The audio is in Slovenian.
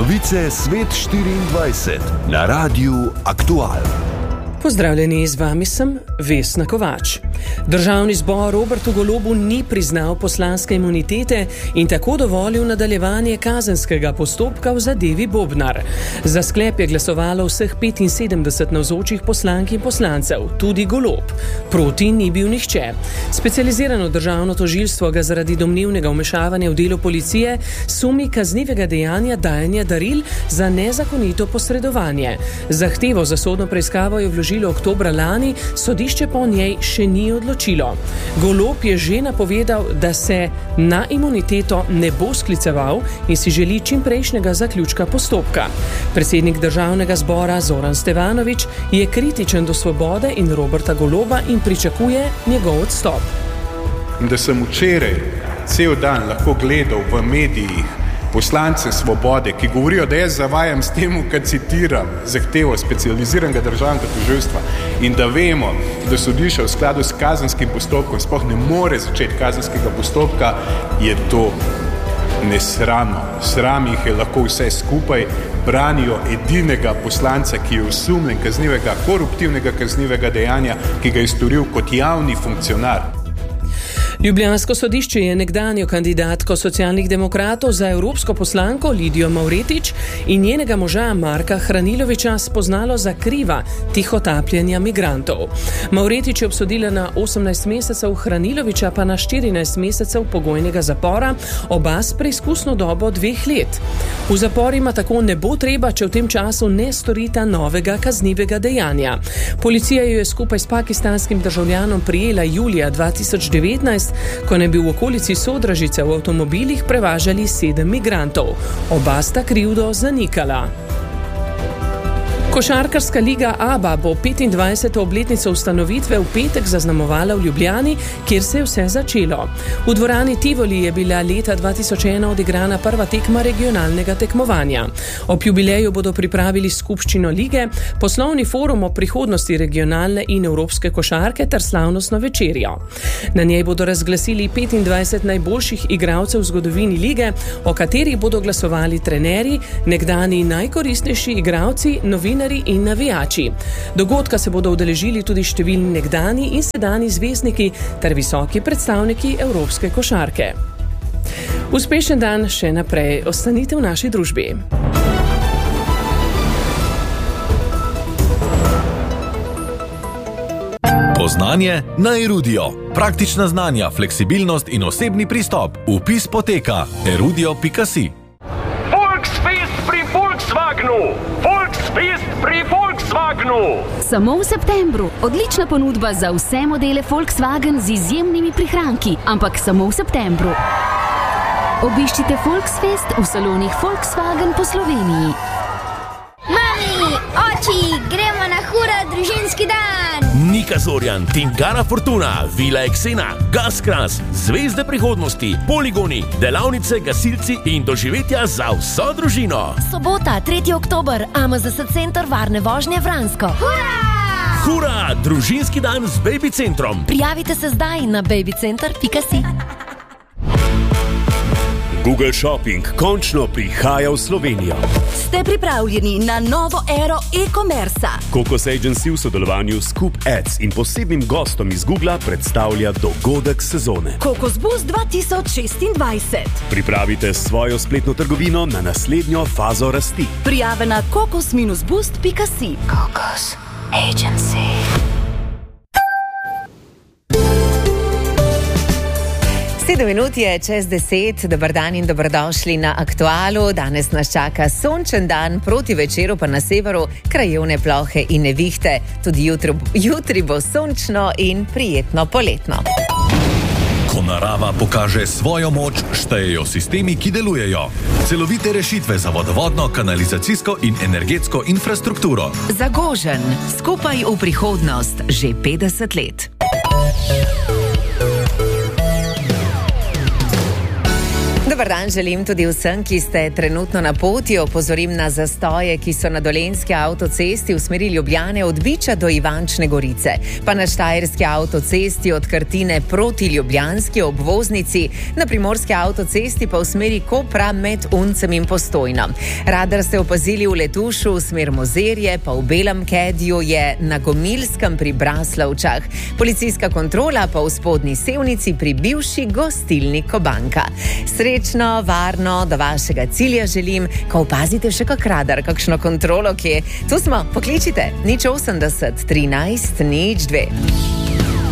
Novice Svet 24 na Radiu Aktual. Pozdravljeni, z vami sem Vesna Kovač. Državni zbor Robertu Golobu ni priznal poslanske imunitete in tako dovolil nadaljevanje kazenskega postopka v zadevi Bobnar. Za sklep je glasovalo vseh 75 navzočih poslank in poslancev, tudi Golob. Proti ni bil nihče. Specializirano državno tožilstvo ga zaradi domnevnega vmešavanja v delo policije sumi kaznivega dejanja dajanja daril za nezakonito posredovanje. Zahtevo za sodno preiskavo je vložilo oktobra lani, sodišče pa o njej še ni odločilo. Golob je že napovedal, da se na imuniteto ne bo skliceval in si želi čimprejšnjega zaključka postopka. Predsednik državnega zbora Zoran Stevanović je kritičen do Svobode in Roberta Goloba in pričakuje njegov odstop. Da sem včeraj cel dan lahko gledal v medijih poslance Svobode, ki govorijo, da jaz zavajam s tem, kad citiram zahtevo specializiranega državnega tožilstva in da vemo, da sodišče v skladu s kazenskim postopkom sploh ne more začeti kazenskega postopka, je to nesramno. Sram jih je lahko vse skupaj, branijo edinega poslanca, ki je osumljen kaznivega, koruptivnega kaznivega dejanja, ki ga je storil kot javni funkcionar. Ljubljansko sodišče je nekdanjo kandidatko Socialnih demokratov za evropsko poslanko Lidijo Mavretič in njenega moža Marka Hraniloviča spoznalo za kriva tihotapljenja migrantov. Mavretič je obsodila na 18 mesecev, Hraniloviča pa na 14 mesecev pogojnega zapora, oba s preizkusno dobo 2 let. V zaporima tako ne bo treba, če v tem času ne storita novega kaznivega dejanja. Policija jo je skupaj s pakistanskim državljanom prijela julija 2019, ko ne bi v okolici Sodražice v avtomobilih prevažali 7 migrantov. Oba sta krivdo zanikala. Košarkarska liga ABA bo 25. obletnico ustanovitve v petek zaznamovala v Ljubljani, kjer se je vse začelo. V dvorani Tivoli je bila leta 2001 odigrana prva tekma regionalnega tekmovanja. Ob jubileju bodo pripravili skupščino lige, poslovni forum o prihodnosti regionalne in evropske košarke ter slavnostno večerjo. Na njej bodo razglasili 25 najboljših igralcev v zgodovini lige, o katerih bodo glasovali trenerji, nekdani najkoristnejši igralci, novinarji in navijači. Dogodka se bodo udeležili tudi številni nekdani in sedanji zvezdniki ter visoki predstavniki evropske košarke. Uspešen dan še naprej. Ostanite v naši družbi. Poznanje na Erudio. Praktična znanja, fleksibilnost in osebni pristop. Vpis poteka erudio.si. Volksfest pri Volkswagenu! Samo v septembru. Odlična ponudba za vse modele Volkswagen z izjemnimi prihranki, ampak samo v septembru. Obiščite Volksfest v salonih Volkswagen po Sloveniji. Mami, oči, gremo na hura družinski dan! Nika Zorjan, Tingana Fortuna, Vila Eksena, Gaskras, Zvezde prihodnosti, poligoni, delavnice, gasilci in doživetja za vso družino. Sobota, 3. oktober, AMZS Center varne vožnje Vransko. Hura! Hura, družinski dan z Baby Centrom. Prijavite se zdaj na babycenter.si. Google Shopping končno prihaja v Slovenijo. Ste pripravljeni na novo ero e-commerca? Kokos Agency v sodelovanju s Coop Ads in posebnim gostom iz Googla predstavlja dogodek sezone. Kokos Boost 2026. Pripravite svojo spletno trgovino na naslednjo fazo rasti. Prijave na kokos-boost.si. Kokos Agency. 7 minut je čez 10, dober dan in dobrodošli na Aktualu. Danes nas čaka sončen dan, proti večeru pa na severu krajevne plohe in nevihte. Tudi jutri bo sončno in prijetno poletno. Ko narava pokaže svojo moč, štejejo sistemi, ki delujejo. Celovite rešitve za vodovodno, kanalizacijsko in energetsko infrastrukturo. Zagožen, skupaj v prihodnost, že 50 let. Dobar dan želim tudi vsem, ki ste trenutno na poti. Opozorim na zastoje, ki so na Dolenjski avtocesti v smeri Ljubljane od Biča do Ivančne Gorice, pa na Štajerski avtocesti od Krtine proti ljubljanski obvoznici, na Primorski avtocesti pa v smeri Kopra med Uncem in Postojno. Radar ste opazili v Letušu v smer Mozirje, pa v Belem Kedju je na Gomilskem pri Braslovčah. Policijska kontrola pa v Spodnji Sevnici pri bivši gostilni Kobanka. Srečno, varno, do vašega cilja želim, ko opazite še kak radar, kakšno kontrolo, kje. Tu smo, pokličite, 080 13 02.